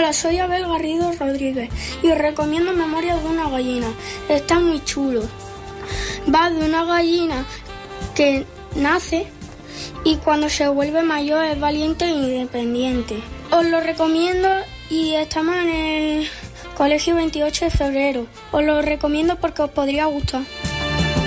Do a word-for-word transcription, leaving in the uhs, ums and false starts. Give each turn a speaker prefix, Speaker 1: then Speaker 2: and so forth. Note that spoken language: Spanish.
Speaker 1: Hola, soy Abel Garrido Rodríguez y os recomiendo Memorias de una gallina. Está muy chulo. Va de una gallina que nace y cuando se vuelve mayor es valiente e independiente. Os lo recomiendo y estamos en el Colegio veintiocho de febrero. Os lo recomiendo porque os podría gustar.